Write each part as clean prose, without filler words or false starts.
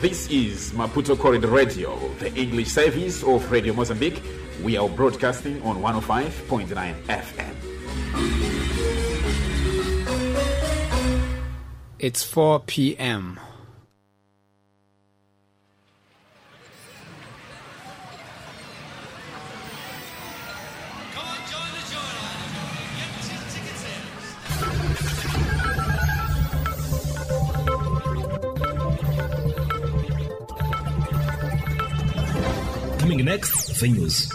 This is Maputo Corridor Radio, the English service of Radio Mozambique. We are broadcasting on 105.9 FM. It's 4 p.m. Coming next, the news.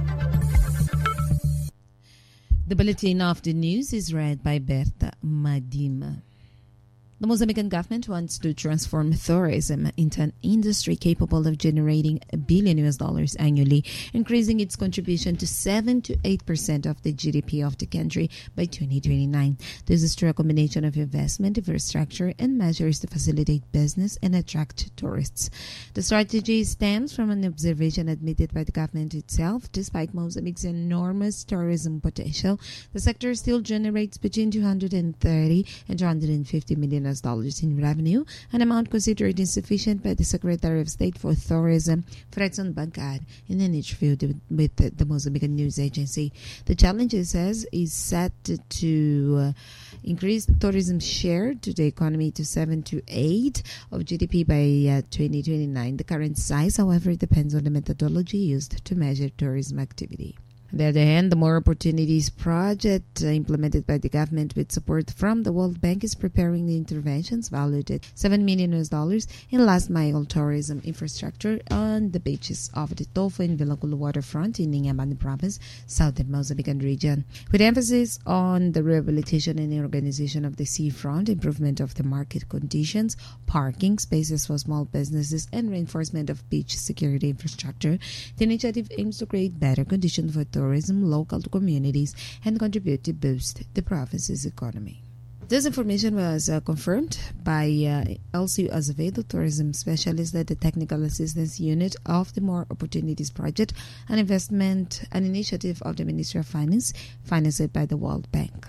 The bulletin of the news is read by Berta Madima. The Mozambican government wants to transform tourism into an industry capable of generating $1 billion annually, increasing its contribution to 7 to 8% of the GDP of the country by 2029. This is through a combination of investment, infrastructure, and measures to facilitate business and attract tourists. The strategy stems from an observation admitted by the government itself. Despite Mozambique's enormous tourism potential, the sector still generates between 230 and 250 million in revenue, an amount considered insufficient by the Secretary of State for Tourism, Fredson Bangad, in an interview with the Mozambican news agency. The challenge, it says, is set to increase tourism share to the economy to 7 to 8 of GDP by 2029. The current size, however, depends on the methodology used to measure tourism activity. On the other hand, the More Opportunities project implemented by the government with support from the World Bank is preparing the interventions valued at $7 million in last-mile tourism infrastructure on the beaches of the Tofo and Vilagulu waterfront in Inhambane province, southern Mozambican region, with emphasis on the rehabilitation and organization of the seafront, improvement of the market conditions, parking spaces for small businesses, and reinforcement of beach security infrastructure. The initiative aims to create better conditions for tourism local to communities and contribute to boost the province's economy. This information was confirmed by Elcio Azevedo, tourism specialist at the Technical Assistance Unit of the More Opportunities Project, an initiative of the Ministry of Finance, financed by the World Bank.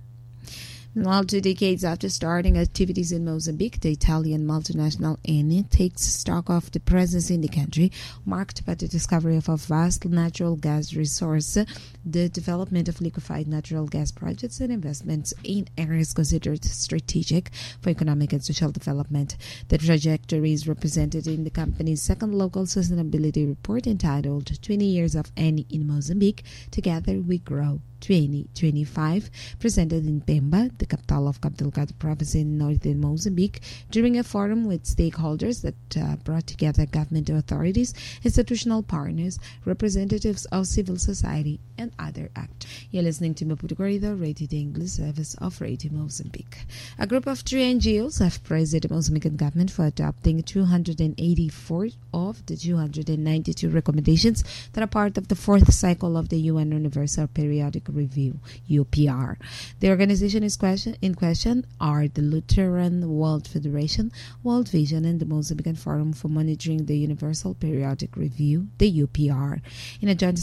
Well, 2 decades after starting activities in Mozambique, the Italian multinational Eni takes stock of the presence in the country, marked by the discovery of a vast natural gas resource, the development of liquefied natural gas projects, and investments in areas considered strategic for economic and social development. The trajectory is represented in the company's second local sustainability report entitled 20 Years of Eni in Mozambique, Together We Grow 2025, presented in Pemba, the capital of Cabo Delgado province in northern Mozambique, during a forum with stakeholders that brought together government authorities, institutional partners, representatives of civil society, and other actors. You're listening to Maputo Corridor, Radio the English service of Radio Mozambique. A group of 3 NGOs have praised the Mozambican government for adopting 284 of the 292 recommendations that are part of the 4th cycle of the UN Universal Periodic Review, UPR. The organization in question are the Lutheran World Federation, World Vision, and the Mozambican Forum for Monitoring the Universal Periodic Review, the UPR. In a joint